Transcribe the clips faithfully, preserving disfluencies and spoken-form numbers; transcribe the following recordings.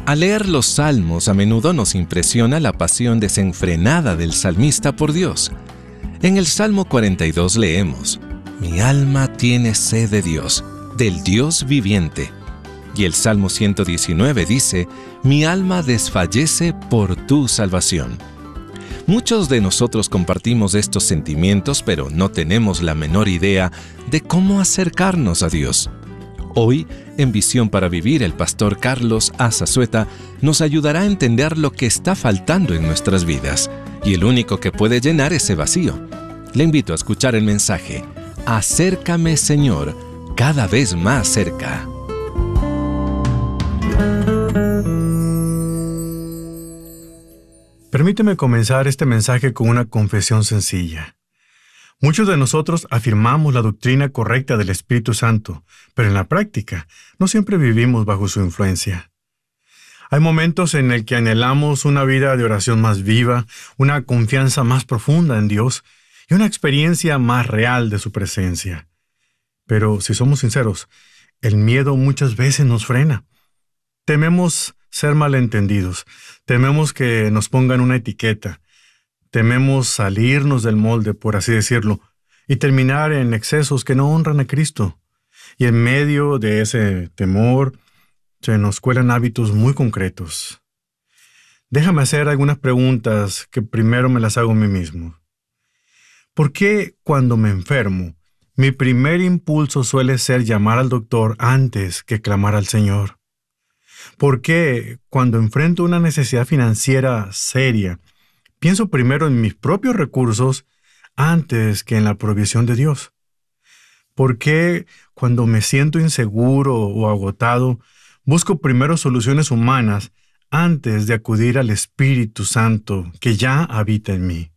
Al leer los salmos, a menudo nos impresiona la pasión desenfrenada del salmista por Dios. En el Salmo cuarenta y dos leemos: «Mi alma tiene sed de Dios, del Dios viviente». Y el Salmo ciento diecinueve dice: «Mi alma desfallece por tu salvación». Muchos de nosotros compartimos estos sentimientos, pero no tenemos la menor idea de cómo acercarnos a Dios. Hoy, en Visión para Vivir, el pastor Carlos Azazueta nos ayudará a entender lo que está faltando en nuestras vidas y el único que puede llenar ese vacío. Le invito a escuchar el mensaje: Acércame, Señor, cada vez más cerca. Permíteme comenzar este mensaje con una confesión sencilla. Muchos de nosotros afirmamos la doctrina correcta del Espíritu Santo, pero en la práctica no siempre vivimos bajo su influencia. Hay momentos en el que anhelamos una vida de oración más viva, una confianza más profunda en Dios y una experiencia más real de su presencia. Pero si somos sinceros, el miedo muchas veces nos frena. Tememos ser malentendidos, tememos que nos pongan una etiqueta, tememos salirnos del molde, por así decirlo, y terminar en excesos que no honran a Cristo. Y en medio de ese temor, se nos cuelan hábitos muy concretos. Déjame hacer algunas preguntas que primero me las hago a mí mismo. ¿Por qué cuando me enfermo, mi primer impulso suele ser llamar al doctor antes que clamar al Señor? ¿Por qué cuando enfrento una necesidad financiera seria, pienso primero en mis propios recursos antes que en la provisión de Dios? ¿Por qué cuando me siento inseguro o agotado, busco primero soluciones humanas antes de acudir al Espíritu Santo que ya habita en mí?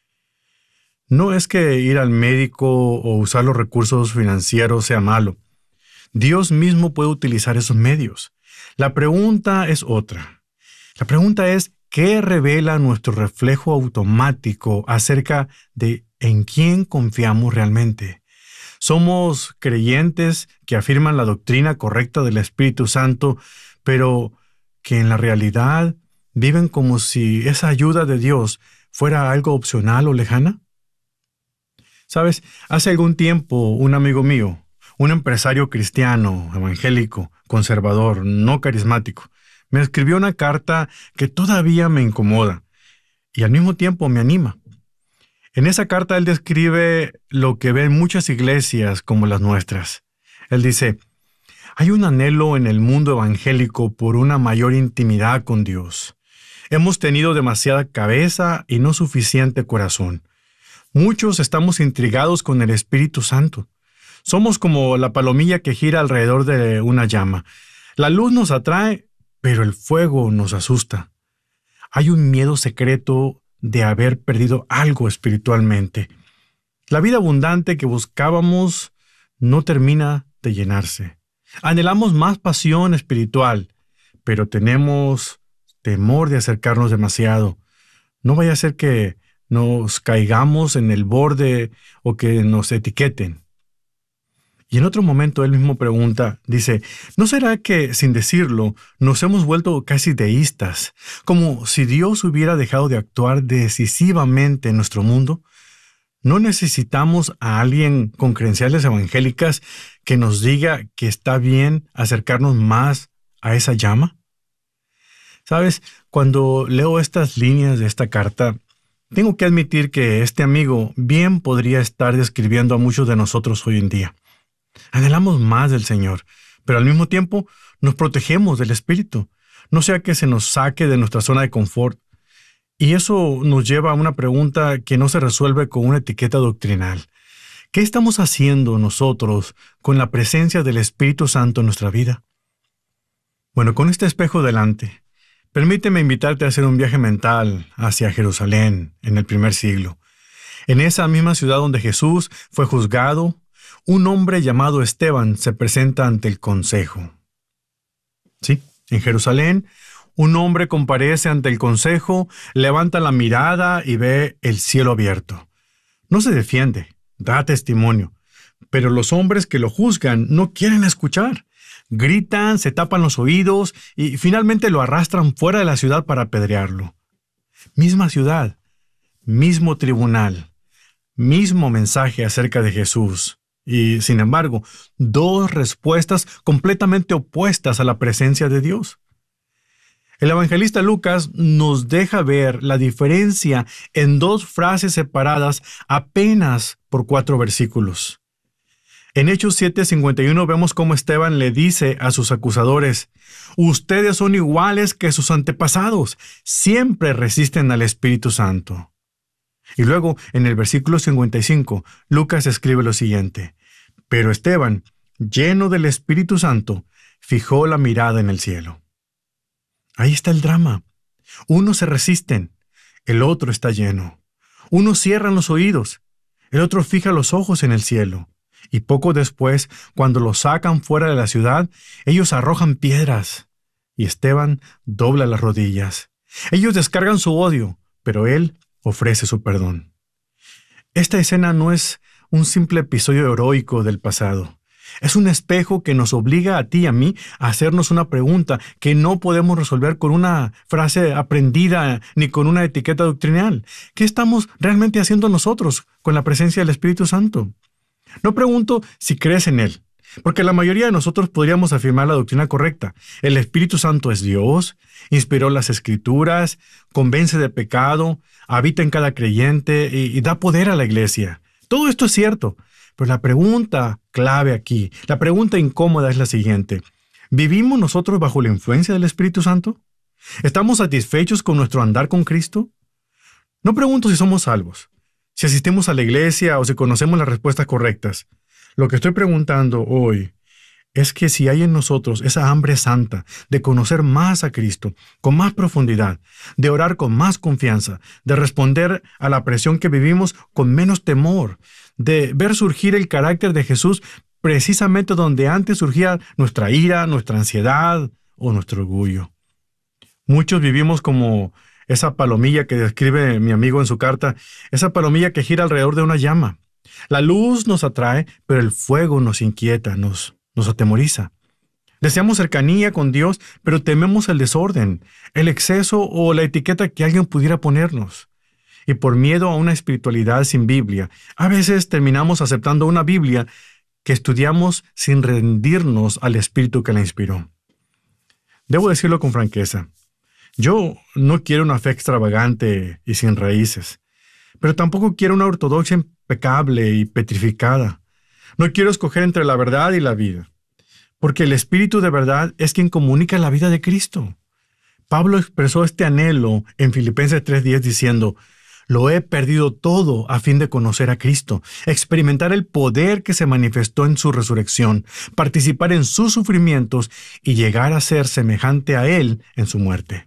No es que ir al médico o usar los recursos financieros sea malo. Dios mismo puede utilizar esos medios. La pregunta es otra. La pregunta es: ¿qué revela nuestro reflejo automático acerca de en quién confiamos realmente? Somos creyentes que afirman la doctrina correcta del Espíritu Santo, pero que en la realidad viven como si esa ayuda de Dios fuera algo opcional o lejana. ¿Sabes? Hace algún tiempo un amigo mío, un empresario cristiano, evangélico, conservador, no carismático, me escribió una carta que todavía me incomoda y al mismo tiempo me anima. En esa carta él describe lo que ve en muchas iglesias como las nuestras. Él dice: hay un anhelo en el mundo evangélico por una mayor intimidad con Dios. Hemos tenido demasiada cabeza y no suficiente corazón. Muchos estamos intrigados con el Espíritu Santo. Somos como la palomilla que gira alrededor de una llama. La luz nos atrae, pero el fuego nos asusta. Hay un miedo secreto de haber perdido algo espiritualmente. La vida abundante que buscábamos no termina de llenarse. Anhelamos más pasión espiritual, pero tenemos temor de acercarnos demasiado. No vaya a ser que nos caigamos en el borde o que nos etiqueten. Y en otro momento él mismo pregunta, dice: ¿no será que, sin decirlo, nos hemos vuelto casi deístas, como si Dios hubiera dejado de actuar decisivamente en nuestro mundo? ¿No necesitamos a alguien con credenciales evangélicas que nos diga que está bien acercarnos más a esa llama? ¿Sabes? Cuando leo estas líneas de esta carta, tengo que admitir que este amigo bien podría estar describiendo a muchos de nosotros hoy en día. Anhelamos más del Señor, pero al mismo tiempo nos protegemos del Espíritu, no sea que se nos saque de nuestra zona de confort. Y eso nos lleva a una pregunta que no se resuelve con una etiqueta doctrinal. ¿Qué estamos haciendo nosotros con la presencia del Espíritu Santo en nuestra vida? Bueno, con este espejo delante, permíteme invitarte a hacer un viaje mental hacia Jerusalén en el primer siglo. En esa misma ciudad donde Jesús fue juzgado, un hombre llamado Esteban se presenta ante el consejo. Sí, en Jerusalén, un hombre comparece ante el consejo, levanta la mirada y ve el cielo abierto. No se defiende, da testimonio, pero los hombres que lo juzgan no quieren escuchar. gritan, se tapan los oídos y finalmente lo arrastran fuera de la ciudad para apedrearlo. Misma ciudad, mismo tribunal, mismo mensaje acerca de Jesús. Y, sin embargo, dos respuestas completamente opuestas a la presencia de Dios. El evangelista Lucas nos deja ver la diferencia en dos frases separadas apenas por cuatro versículos. En Hechos siete cincuenta y uno vemos cómo Esteban le dice a sus acusadores: ustedes son iguales que sus antepasados, siempre resisten al Espíritu Santo. Y luego, en el versículo cincuenta y cinco, Lucas escribe lo siguiente: pero Esteban, lleno del Espíritu Santo, fijó la mirada en el cielo. Ahí está el drama. Unos se resisten, el otro está lleno. Unos cierran los oídos, el otro fija los ojos en el cielo. Y poco después, cuando los sacan fuera de la ciudad, ellos arrojan piedras. Y Esteban dobla las rodillas. Ellos descargan su odio, pero él ofrece su perdón. Esta escena no es un simple episodio heroico del pasado. Es un espejo que nos obliga a ti y a mí a hacernos una pregunta que no podemos resolver con una frase aprendida ni con una etiqueta doctrinal. ¿Qué estamos realmente haciendo nosotros con la presencia del Espíritu Santo? No pregunto si crees en Él, porque la mayoría de nosotros podríamos afirmar la doctrina correcta. El Espíritu Santo es Dios, inspiró las Escrituras, convence de pecado, habita en cada creyente y, y da poder a la iglesia. Todo esto es cierto, pero la pregunta clave aquí, la pregunta incómoda es la siguiente: ¿vivimos nosotros bajo la influencia del Espíritu Santo? ¿Estamos satisfechos con nuestro andar con Cristo? No pregunto si somos salvos, si asistimos a la iglesia o si conocemos las respuestas correctas. Lo que estoy preguntando hoy es que si hay en nosotros esa hambre santa de conocer más a Cristo, con más profundidad, de orar con más confianza, de responder a la presión que vivimos con menos temor, de ver surgir el carácter de Jesús precisamente donde antes surgía nuestra ira, nuestra ansiedad o nuestro orgullo. Muchos vivimos como esa palomilla que describe mi amigo en su carta, esa palomilla que gira alrededor de una llama. La luz nos atrae, pero el fuego nos inquieta, nos, nos atemoriza. Deseamos cercanía con Dios, pero tememos el desorden, el exceso o la etiqueta que alguien pudiera ponernos. Y por miedo a una espiritualidad sin Biblia, a veces terminamos aceptando una Biblia que estudiamos sin rendirnos al Espíritu que la inspiró. Debo decirlo con franqueza. Yo no quiero una fe extravagante y sin raíces, pero tampoco quiero una ortodoxia impecable y petrificada. No quiero escoger entre la verdad y la vida, porque el Espíritu de verdad es quien comunica la vida de Cristo. Pablo expresó este anhelo en Filipenses tres diez diciendo: lo he perdido todo a fin de conocer a Cristo, experimentar el poder que se manifestó en su resurrección, participar en sus sufrimientos y llegar a ser semejante a Él en su muerte.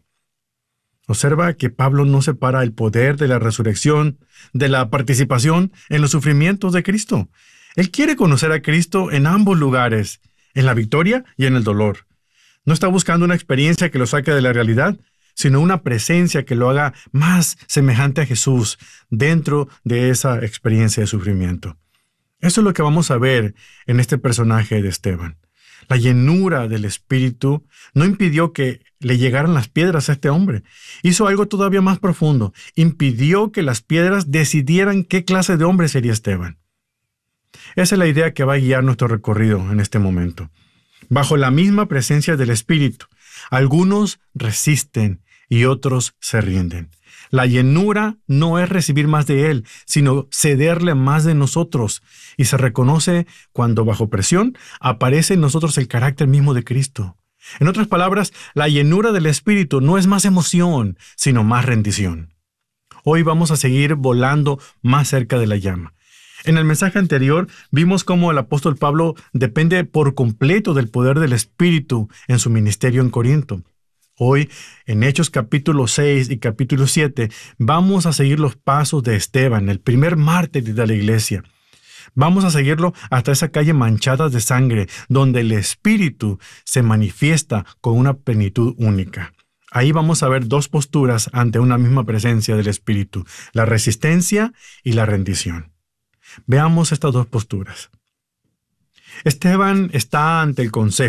Observa que Pablo no separa el poder de la resurrección de la participación en los sufrimientos de Cristo. Él quiere conocer a Cristo en ambos lugares, en la victoria y en el dolor. No está buscando una experiencia que lo saque de la realidad, sino una presencia que lo haga más semejante a Jesús dentro de esa experiencia de sufrimiento. Eso es lo que vamos a ver en este personaje de Esteban. La llenura del Espíritu no impidió que le llegaran las piedras a este hombre. Hizo algo todavía más profundo. Impidió que las piedras decidieran qué clase de hombre sería Esteban. Esa es la idea que va a guiar nuestro recorrido en este momento. Bajo la misma presencia del Espíritu, algunos resisten y otros se rinden. La llenura no es recibir más de Él, sino cederle más de nosotros. Y se reconoce cuando bajo presión aparece en nosotros el carácter mismo de Cristo. En otras palabras, la llenura del Espíritu no es más emoción, sino más rendición. Hoy vamos a seguir volando más cerca de la llama. En el mensaje anterior vimos cómo el apóstol Pablo depende por completo del poder del Espíritu en su ministerio en Corinto. Hoy, en Hechos capítulo seis y capítulo siete, vamos a seguir los pasos de Esteban, el primer mártir de la iglesia. Vamos a seguirlo hasta esa calle manchada de sangre, donde el Espíritu se manifiesta con una plenitud única. Ahí vamos a ver dos posturas ante una misma presencia del Espíritu, la resistencia y la rendición. Veamos estas dos posturas. Esteban está ante el consejo,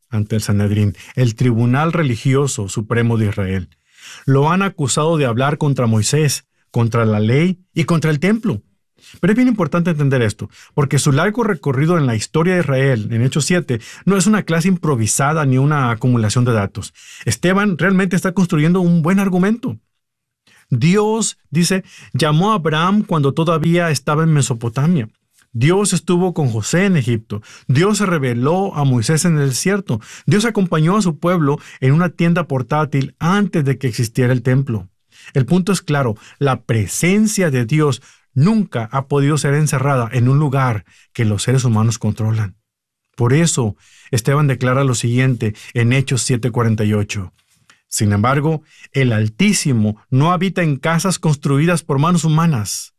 ante el Sanedrín, el tribunal religioso supremo de Israel. Lo han acusado de hablar contra Moisés, contra la ley y contra el templo. Pero es bien importante entender esto, porque su largo recorrido en la historia de Israel, en Hechos siete, no es una clase improvisada ni una acumulación de datos. Esteban realmente está construyendo un buen argumento. Dios, dice, llamó a Abraham cuando todavía estaba en Mesopotamia. Dios estuvo con José en Egipto. Dios se reveló a Moisés en el desierto. Dios acompañó a su pueblo en una tienda portátil antes de que existiera el templo. El punto es claro, la presencia de Dios nunca ha podido ser encerrada en un lugar que los seres humanos controlan. Por eso, Esteban declara lo siguiente en Hechos siete cuarenta y ocho. Sin embargo, el Altísimo no habita en casas construidas por manos humanas.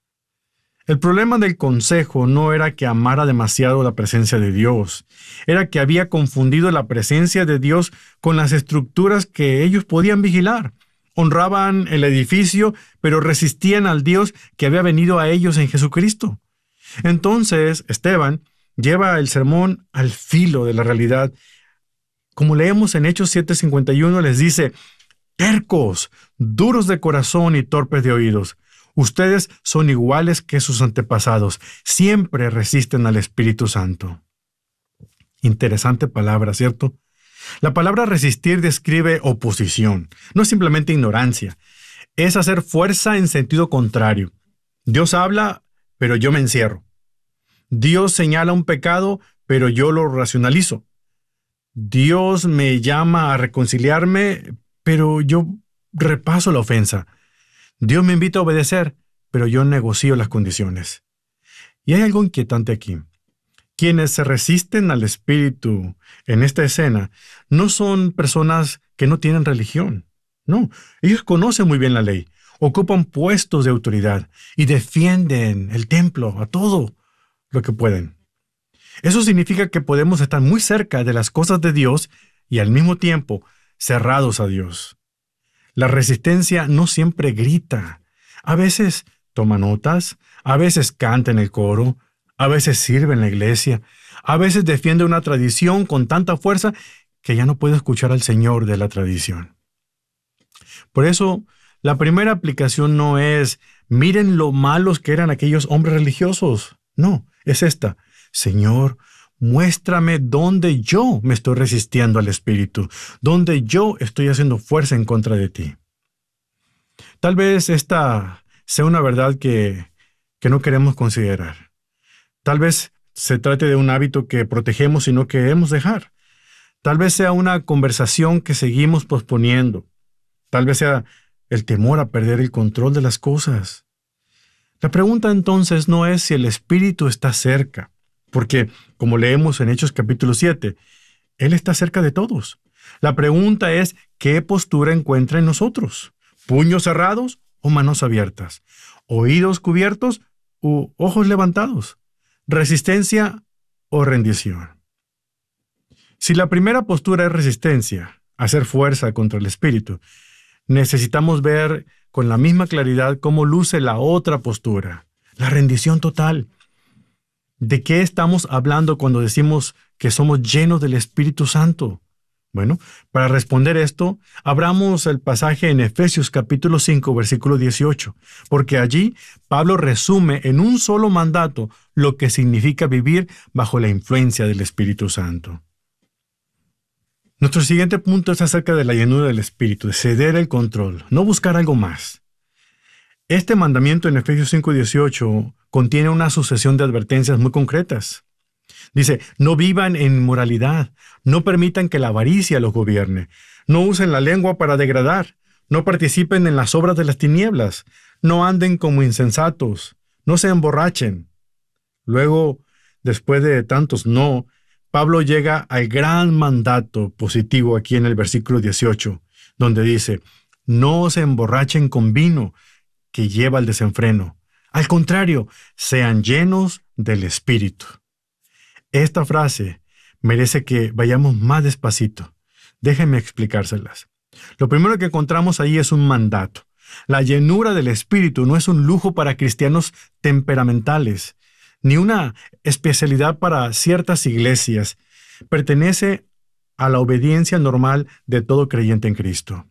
El problema del consejo no era que amara demasiado la presencia de Dios, era que había confundido la presencia de Dios con las estructuras que ellos podían vigilar. Honraban el edificio, pero resistían al Dios que había venido a ellos en Jesucristo. Entonces, Esteban lleva el sermón al filo de la realidad. Como leemos en Hechos siete cincuenta y uno, les dice: tercos, duros de corazón y torpes de oídos. Ustedes son iguales que sus antepasados. Siempre resisten al Espíritu Santo. Interesante palabra, ¿cierto? La palabra resistir describe oposición. No es simplemente ignorancia. Es hacer fuerza en sentido contrario. Dios habla, pero yo me encierro. Dios señala un pecado, pero yo lo racionalizo. Dios me llama a reconciliarme, pero yo repaso la ofensa. Dios me invita a obedecer, pero yo negocio las condiciones. Y hay algo inquietante aquí. Quienes se resisten al Espíritu en esta escena no son personas que no tienen religión. No, ellos conocen muy bien la ley, ocupan puestos de autoridad y defienden el templo a todo lo que pueden. Eso significa que podemos estar muy cerca de las cosas de Dios y al mismo tiempo cerrados a Dios. La resistencia no siempre grita. A veces toma notas, a veces canta en el coro, a veces sirve en la iglesia, a veces defiende una tradición con tanta fuerza que ya no puede escuchar al Señor de la tradición. Por eso, la primera aplicación no es: miren lo malos que eran aquellos hombres religiosos. No, es esta: Señor, muéstrame dónde yo me estoy resistiendo al Espíritu, dónde yo estoy haciendo fuerza en contra de ti. Tal vez esta sea una verdad que, que no queremos considerar. Tal vez se trate de un hábito que protegemos y no queremos dejar. Tal vez sea una conversación que seguimos posponiendo. Tal vez sea el temor a perder el control de las cosas. La pregunta entonces no es si el Espíritu está cerca, porque, como leemos en Hechos capítulo siete, Él está cerca de todos. La pregunta es: ¿qué postura encuentra en nosotros? ¿Puños cerrados o manos abiertas? ¿Oídos cubiertos u ojos levantados? ¿Resistencia o rendición? Si la primera postura es resistencia, hacer fuerza contra el Espíritu, necesitamos ver con la misma claridad cómo luce la otra postura, la rendición total. ¿De qué estamos hablando cuando decimos que somos llenos del Espíritu Santo? Bueno, para responder esto, abramos el pasaje en Efesios capítulo cinco, versículo dieciocho, porque allí Pablo resume en un solo mandato lo que significa vivir bajo la influencia del Espíritu Santo. Nuestro siguiente punto es acerca de la llenura del Espíritu, de ceder el control, no buscar algo más. Este mandamiento en Efesios cinco dieciocho contiene una sucesión de advertencias muy concretas. Dice: no vivan en inmoralidad, no permitan que la avaricia los gobierne, no usen la lengua para degradar, no participen en las obras de las tinieblas, no anden como insensatos, no se emborrachen. Luego, después de tantos no, Pablo llega al gran mandato positivo aquí en el versículo dieciocho, donde dice: no se emborrachen con vino, que lleva al desenfreno. Al contrario, sean llenos del Espíritu. Esta frase merece que vayamos más despacito. Déjenme explicárselas. Lo primero que encontramos ahí es un mandato. La llenura del Espíritu no es un lujo para cristianos temperamentales, ni una especialidad para ciertas iglesias. Pertenece a la obediencia normal de todo creyente en Cristo.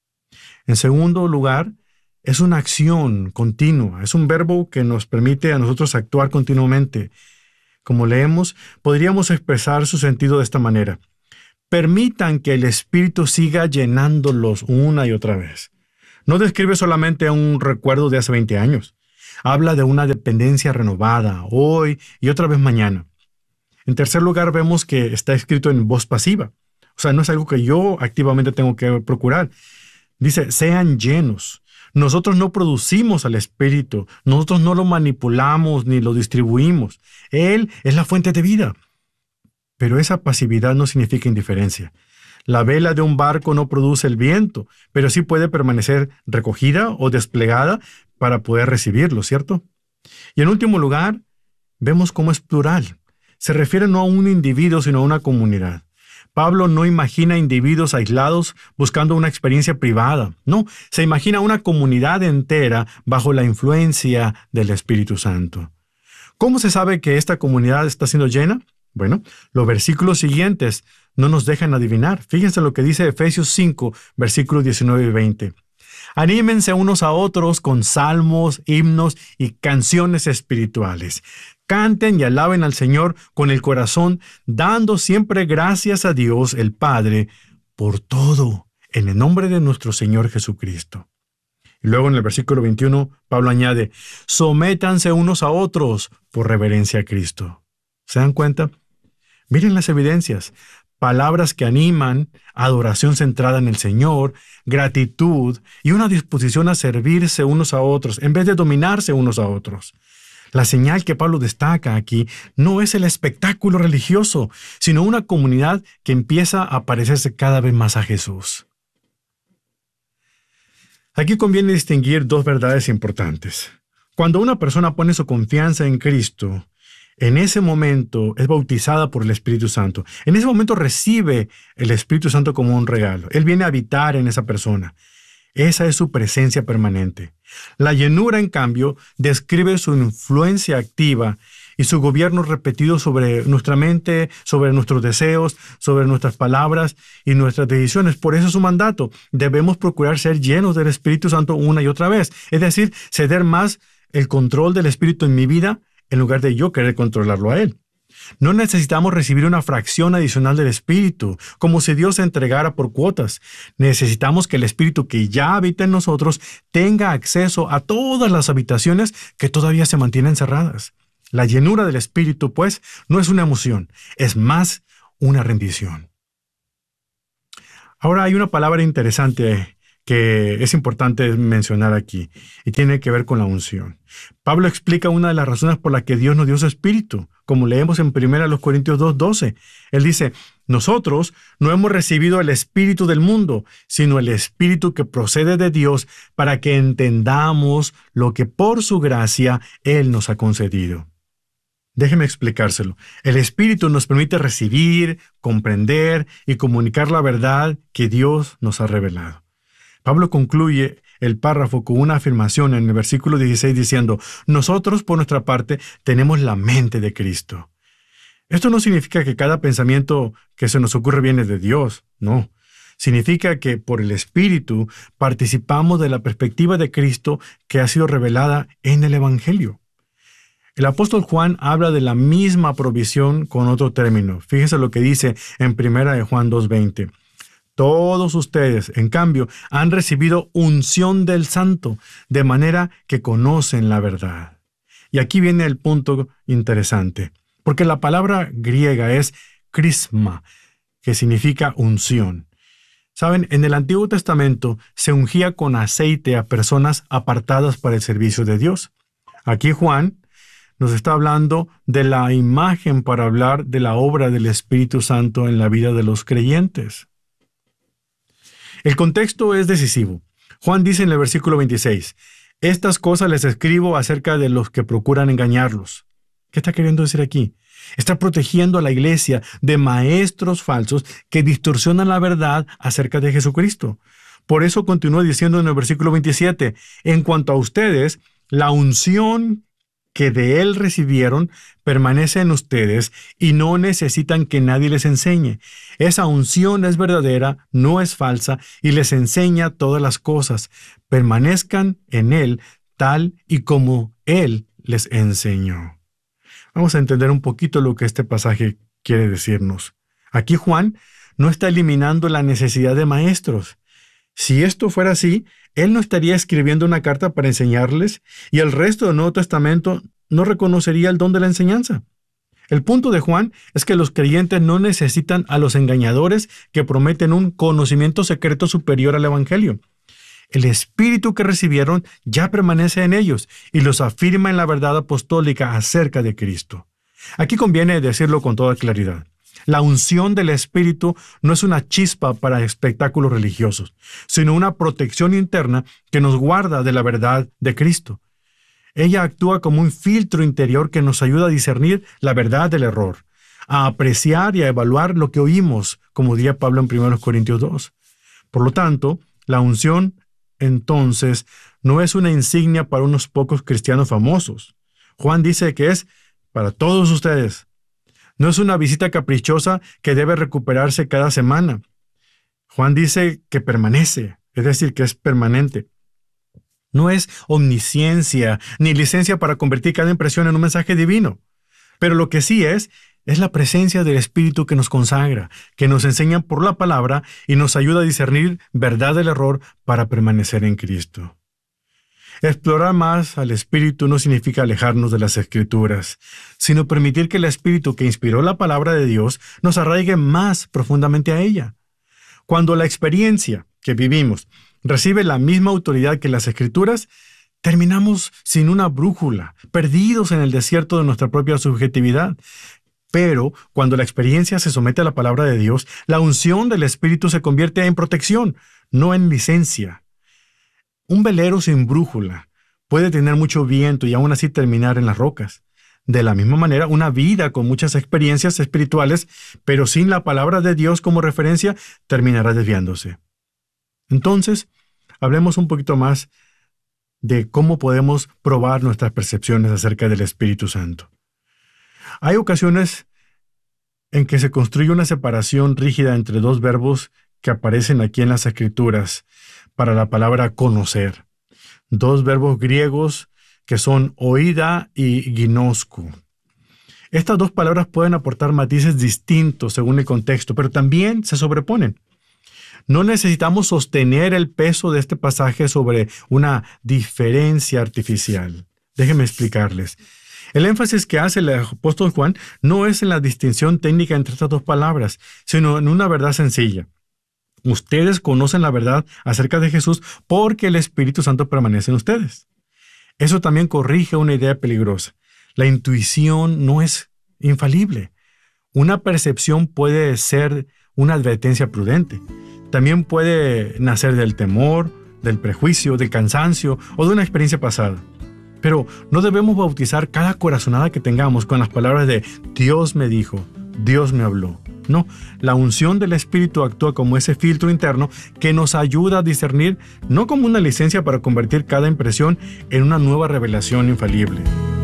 En segundo lugar, es una acción continua, es un verbo que nos permite a nosotros actuar continuamente. Como leemos, podríamos expresar su sentido de esta manera: permitan que el Espíritu siga llenándolos una y otra vez. No describe solamente un recuerdo de hace veinte años. Habla de una dependencia renovada, hoy y otra vez mañana. En tercer lugar, vemos que está escrito en voz pasiva. O sea, no es algo que yo activamente tengo que procurar. Dice, sean llenos. Nosotros no producimos al Espíritu. Nosotros no lo manipulamos ni lo distribuimos. Él es la fuente de vida. Pero esa pasividad no significa indiferencia. La vela de un barco no produce el viento, pero sí puede permanecer recogida o desplegada para poder recibirlo, ¿cierto? Y en último lugar, vemos cómo es plural. Se refiere no a un individuo, sino a una comunidad. Pablo no imagina individuos aislados buscando una experiencia privada. No, se imagina una comunidad entera bajo la influencia del Espíritu Santo. ¿Cómo se sabe que esta comunidad está siendo llena? Bueno, los versículos siguientes no nos dejan adivinar. Fíjense lo que dice Efesios cinco, versículos diecinueve y veinte. Anímense unos a otros con salmos, himnos y canciones espirituales. Canten y alaben al Señor con el corazón, dando siempre gracias a Dios el Padre por todo, en el nombre de nuestro Señor Jesucristo. Y luego en el versículo veintiuno, Pablo añade, sométanse unos a otros por reverencia a Cristo. ¿Se dan cuenta? Miren las evidencias. Palabras que animan, adoración centrada en el Señor, gratitud y una disposición a servirse unos a otros en vez de dominarse unos a otros. La señal que Pablo destaca aquí no es el espectáculo religioso, sino una comunidad que empieza a parecerse cada vez más a Jesús. Aquí conviene distinguir dos verdades importantes. Cuando una persona pone su confianza en Cristo, en ese momento es bautizada por el Espíritu Santo. En ese momento recibe el Espíritu Santo como un regalo. Él viene a habitar en esa persona. Esa es su presencia permanente. La llenura, en cambio, describe su influencia activa y su gobierno repetido sobre nuestra mente, sobre nuestros deseos, sobre nuestras palabras y nuestras decisiones. Por eso es su mandato. Debemos procurar ser llenos del Espíritu Santo una y otra vez. Es decir, ceder más el control del Espíritu en mi vida en lugar de yo querer controlarlo a Él. No necesitamos recibir una fracción adicional del Espíritu, como si Dios se entregara por cuotas. Necesitamos que el Espíritu que ya habita en nosotros tenga acceso a todas las habitaciones que todavía se mantienen cerradas. La llenura del Espíritu, pues, no es una emoción, es más una rendición. Ahora hay una palabra interesante que es importante mencionar aquí, y tiene que ver con la unción. Pablo explica una de las razones por las que Dios nos dio su Espíritu, como leemos en primera Corintios dos doce. Él dice, nosotros no hemos recibido el Espíritu del mundo, sino el Espíritu que procede de Dios, para que entendamos lo que por su gracia Él nos ha concedido. Déjeme explicárselo. El Espíritu nos permite recibir, comprender y comunicar la verdad que Dios nos ha revelado. Pablo concluye el párrafo con una afirmación en el versículo dieciséis diciendo, nosotros por nuestra parte tenemos la mente de Cristo. Esto no significa que cada pensamiento que se nos ocurre viene de Dios, no. Significa que por el Espíritu participamos de la perspectiva de Cristo que ha sido revelada en el Evangelio. El apóstol Juan habla de la misma provisión con otro término. Fíjese lo que dice en primera de Juan dos veinte. Todos ustedes, en cambio, han recibido unción del Santo, de manera que conocen la verdad. Y aquí viene el punto interesante, porque la palabra griega es crisma, que significa unción. Saben, en el Antiguo Testamento se ungía con aceite a personas apartadas para el servicio de Dios. Aquí Juan nos está hablando de la imagen para hablar de la obra del Espíritu Santo en la vida de los creyentes. El contexto es decisivo. Juan dice en el versículo veintiséis, estas cosas les escribo acerca de los que procuran engañarlos. ¿Qué está queriendo decir aquí? Está protegiendo a la iglesia de maestros falsos que distorsionan la verdad acerca de Jesucristo. Por eso continúa diciendo en el versículo veintisiete, en cuanto a ustedes, la unción que de Él recibieron permanece en ustedes y no necesitan que nadie les enseñe. Esa unción es verdadera, no es falsa, y les enseña todas las cosas. Permanezcan en Él tal y como Él les enseñó. Vamos a entender un poquito lo que este pasaje quiere decirnos. Aquí Juan no está eliminando la necesidad de maestros. Si esto fuera así, él no estaría escribiendo una carta para enseñarles y el resto del Nuevo Testamento no reconocería el don de la enseñanza. El punto de Juan es que los creyentes no necesitan a los engañadores que prometen un conocimiento secreto superior al Evangelio. El Espíritu que recibieron ya permanece en ellos y los afirma en la verdad apostólica acerca de Cristo. Aquí conviene decirlo con toda claridad. La unción del Espíritu no es una chispa para espectáculos religiosos, sino una protección interna que nos guarda de la verdad de Cristo. Ella actúa como un filtro interior que nos ayuda a discernir la verdad del error, a apreciar y a evaluar lo que oímos, como diría Pablo en primera Corintios dos. Por lo tanto, la unción, entonces, no es una insignia para unos pocos cristianos famosos. Juan dice que es para todos ustedes. No es una visita caprichosa que debe recuperarse cada semana. Juan dice que permanece, es decir, que es permanente. No es omnisciencia ni licencia para convertir cada impresión en un mensaje divino. Pero lo que sí es, es la presencia del Espíritu que nos consagra, que nos enseña por la palabra y nos ayuda a discernir verdad del error para permanecer en Cristo. Explorar más al Espíritu no significa alejarnos de las Escrituras, sino permitir que el Espíritu que inspiró la palabra de Dios nos arraigue más profundamente a ella. Cuando la experiencia que vivimos recibe la misma autoridad que las Escrituras, terminamos sin una brújula, perdidos en el desierto de nuestra propia subjetividad. Pero cuando la experiencia se somete a la palabra de Dios, la unción del Espíritu se convierte en protección, no en licencia. Un velero sin brújula puede tener mucho viento y aún así terminar en las rocas. De la misma manera, una vida con muchas experiencias espirituales, pero sin la palabra de Dios como referencia, terminará desviándose. Entonces, hablemos un poquito más de cómo podemos probar nuestras percepciones acerca del Espíritu Santo. Hay ocasiones en que se construye una separación rígida entre dos verbos que aparecen aquí en las Escrituras para la palabra conocer. Dos verbos griegos que son oída y ginosku. Estas dos palabras pueden aportar matices distintos según el contexto, pero también se sobreponen. No necesitamos sostener el peso de este pasaje sobre una diferencia artificial. Déjenme explicarles. El énfasis que hace el apóstol Juan no es en la distinción técnica entre estas dos palabras, sino en una verdad sencilla. Ustedes conocen la verdad acerca de Jesús porque el Espíritu Santo permanece en ustedes. Eso también corrige una idea peligrosa. La intuición no es infalible. Una percepción puede ser una advertencia prudente. También puede nacer del temor, del prejuicio, del cansancio o de una experiencia pasada. Pero no debemos bautizar cada corazonada que tengamos con las palabras de Dios me dijo, Dios me habló. No, la unción del Espíritu actúa como ese filtro interno que nos ayuda a discernir, no como una licencia para convertir cada impresión en una nueva revelación infalible.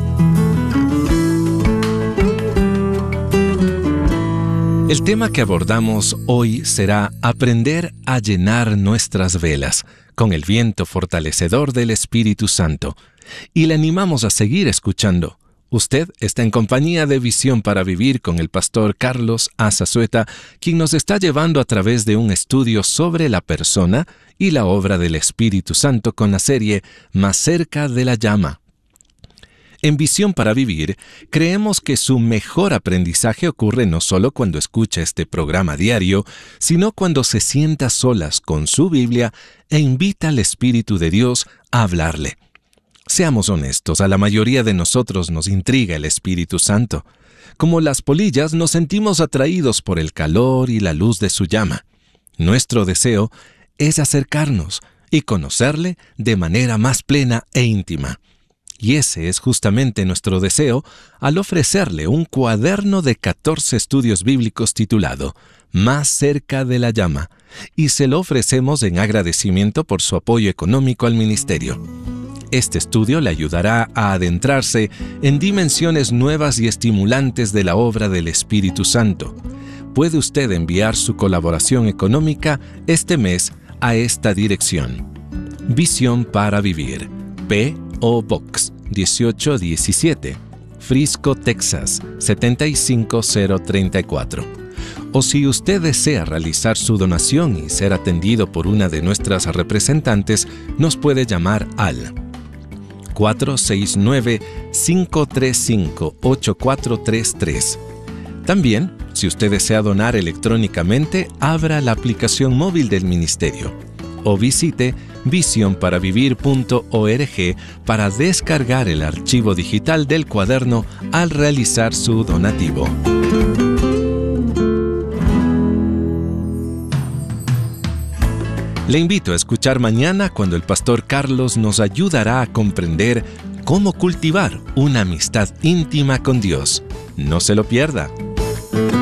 El tema que abordamos hoy será aprender a llenar nuestras velas con el viento fortalecedor del Espíritu Santo. Y le animamos a seguir escuchando. Usted está en compañía de Visión para Vivir con el pastor Carlos Azazueta, quien nos está llevando a través de un estudio sobre la persona y la obra del Espíritu Santo con la serie Más cerca de la llama. En Visión para Vivir, creemos que su mejor aprendizaje ocurre no solo cuando escucha este programa diario, sino cuando se sienta solas con su Biblia e invita al Espíritu de Dios a hablarle. Seamos honestos, a la mayoría de nosotros nos intriga el Espíritu Santo. Como las polillas, nos sentimos atraídos por el calor y la luz de su llama. Nuestro deseo es acercarnos y conocerle de manera más plena e íntima. Y ese es justamente nuestro deseo al ofrecerle un cuaderno de catorce estudios bíblicos titulado Más cerca de la llama, y se lo ofrecemos en agradecimiento por su apoyo económico al ministerio. Este estudio le ayudará a adentrarse en dimensiones nuevas y estimulantes de la obra del Espíritu Santo. Puede usted enviar su colaboración económica este mes a esta dirección: Visión para Vivir, P O Box dieciocho diecisiete, Frisco, Texas setenta y cinco cero treinta y cuatro. O si usted desea realizar su donación y ser atendido por una de nuestras representantes, nos puede llamar al cuatro seis nueve, cinco tres cinco, ocho cuatro tres tres. También, si usted desea donar electrónicamente, abra la aplicación móvil del ministerio o visite visión para vivir punto org para descargar el archivo digital del cuaderno al realizar su donativo. Le invito a escuchar mañana cuando el pastor Carlos nos ayudará a comprender cómo cultivar una amistad íntima con Dios. No se lo pierda.